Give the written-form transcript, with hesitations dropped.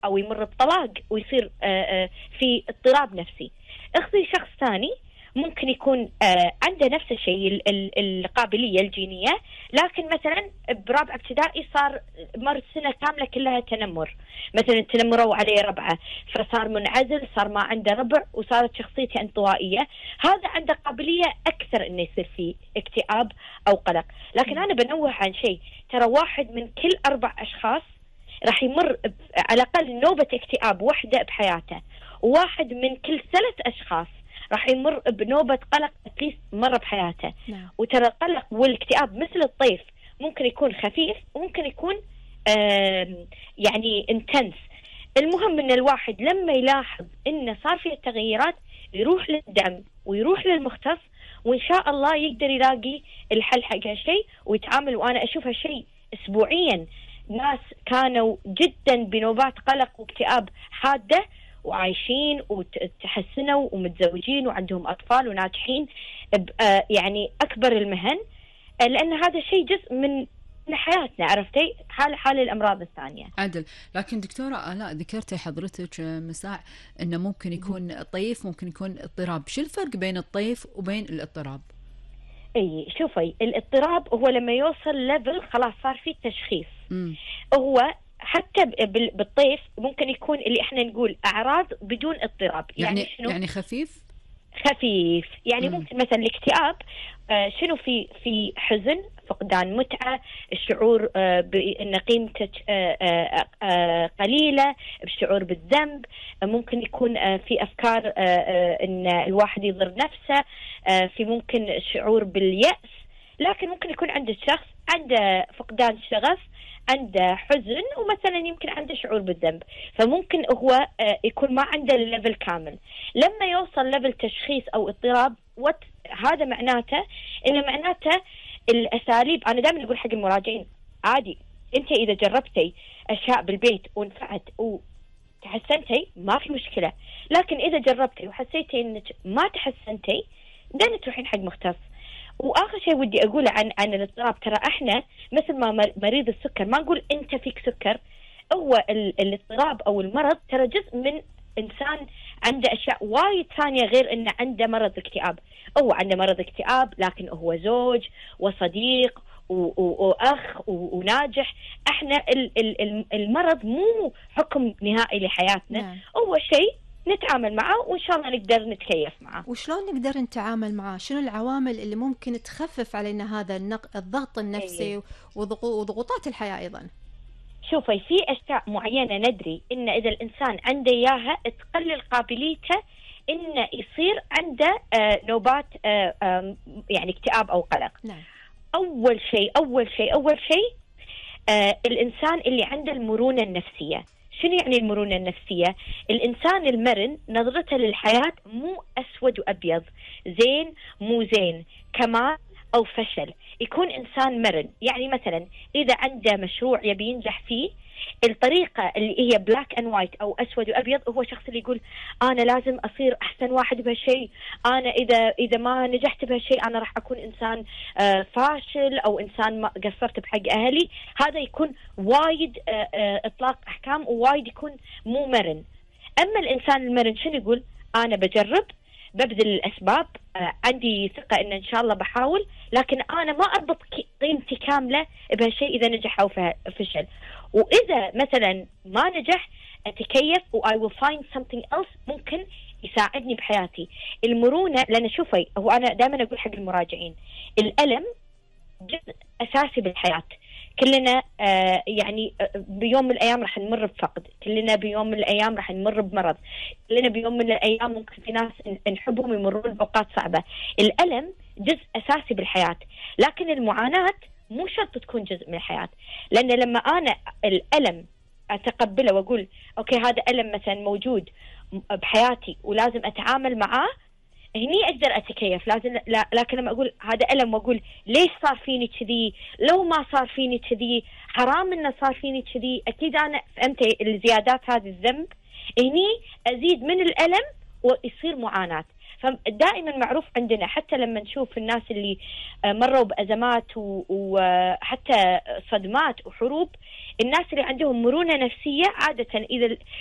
أو يمر بطلاق ويصير في اضطراب نفسي. اختي شخص ثاني ممكن يكون عنده نفس الشيء القابلية الجينية، لكن مثلا برابعة ابتدائي صار مر سنة كاملة كلها تنمر، مثلا تنمروا عليه ربعة فصار منعزل، صار ما عنده ربع وصارت شخصيته انطوائية. هذا عنده قابلية أكثر إنه يصير فيه اكتئاب أو قلق. لكن أنا بنوه عن شيء، ترى 1 من كل 4 أشخاص راح يمر على الأقل نوبة اكتئاب واحدة بحياته، و1 من كل 3 أشخاص راح يمر بنوبة قلق أتليست مرة بحياته. وترى القلق والاكتئاب مثل الطيف، ممكن يكون خفيف وممكن يكون يعني انتنس. المهم ان الواحد لما يلاحظ انه صار فيه تغييرات يروح للدعم ويروح للمختص، وان شاء الله يقدر يلاقي الحل حق هالشيء ويتعامل. وانا اشوف هالشيء اسبوعيا، ناس كانوا جدا بنوبات قلق واكتئاب حادة وعايشين وتحسنوا ومتزوجين وعندهم أطفال وناجحين يعني أكبر المهن، لأن هذا الشيء جزء من حياتنا، عرفتي؟ حال الأمراض الثانية. عدل. لكن دكتورة آلاء ذكرتي حضرتك مساء إنه ممكن يكون طيف، ممكن يكون اضطراب. شو الفرق بين الطيف وبين الاضطراب؟ اي شوفي، الاضطراب هو لما يوصل ليفل خلاص صار فيه تشخيص. هو حتى بالطيف ممكن يكون اللي احنا نقول اعراض بدون اضطراب. يعني شنو؟ يعني خفيف يعني ممكن مثلا الاكتئاب شنو، في حزن، فقدان متعة، الشعور بأن قيمتك قليلة، الشعور بالذنب، ممكن يكون في أفكار أن الواحد يضر نفسه، في ممكن الشعور باليأس. لكن ممكن يكون عند الشخص عنده فقدان شغف، عنده حزن، ومثلا يمكن عنده شعور بالذنب، فممكن هو يكون ما عنده الليفل كامل. لما يوصل ليفل تشخيص أو اضطراب، هذا معناته الأساليب. أنا دائما أقول حق المراجعين عادي، أنت إذا جربتي أشياء بالبيت ونفعت وتحسنتي ما في مشكلة، لكن إذا جربتي وحسيتي إنك ما تحسنتي دائما تروحين حق مختص. واخر شيء ودي اقوله عن الاضطراب، ترى احنا مثل ما مريض السكر ما نقول انت فيك سكر، هو الاضطراب او المرض ترى جزء من انسان عنده اشياء وايد ثانيه غير انه عنده مرض اكتئاب. هو عنده مرض اكتئاب لكن هو زوج وصديق واخ وناجح. احنا المرض مو حكم نهائي لحياتنا، هو شيء نتعامل معه وإن شاء الله نقدر نتكيف معه. وشلون نقدر نتعامل معه؟ شنو العوامل اللي ممكن تخفف علينا هذا الضغط النفسي وضغوطات الحياة أيضا؟ شوفي، في أشياء معينة ندري إن إذا الإنسان عنده إياها تقلل قابليته إنه يصير عنده نوبات يعني اكتئاب أو قلق. أول شيء الإنسان اللي عنده المرونة النفسية. شنو يعني المرونة النفسية؟ الإنسان المرن نظرته للحياة مو أسود وأبيض، زين مو زين، كمال أو فشل. يكون إنسان مرن. يعني مثلا إذا عنده مشروع يبي ينجح فيه، الطريقة اللي هي بلاك أند وايت أو أسود وأبيض، هو شخص اللي يقول أنا لازم أصير أحسن واحد بهالشيء، أنا إذا ما نجحت بهالشيء أنا راح أكون إنسان فاشل أو إنسان ما قصرت بحق أهلي. هذا يكون وايد إطلاق أحكام ووايد يكون مو مرن. أما الإنسان المرن شنو يقول؟ أنا بجرب، ببذل الأسباب، عندي ثقة إن شاء الله بحاول، لكن أنا ما أربط قيمتي كاملة بهالشيء إذا نجح أو فشل. وإذا مثلا ما نجح أتكيف I will find something else ممكن يساعدني بحياتي. المرونة، لأن شوفي، هو أنا دائما أقول حق المراجعين الألم جزء أساسي بالحياة. كلنا يعني بيوم من الأيام رح نمر بفقد، كلنا بيوم من الأيام رح نمر بمرض، كلنا بيوم من الأيام ممكن في ناس نحبهم يمرون بأوقات صعبة. الألم جزء أساسي بالحياة، لكن المعاناة مو شرط تكون جزء من الحياة. لأن لما أنا الألم أتقبله وأقول أوكي هذا ألم مثلا موجود بحياتي ولازم أتعامل معاه، هني أقدر أتكيف. لكن لما أقول هذا ألم وأقول ليش صار فيني كذي، لو ما صار فيني كذي، حرام إنه صار فيني كذي، أكيد أنا فهمت الزيادات هذه الذنب، هني أزيد من الألم ويصير معاناة. فدائما معروف عندنا حتى لما نشوف الناس اللي مروا بأزمات وحتى صدمات وحروب، الناس اللي عندهم مرونة نفسية عادة إذا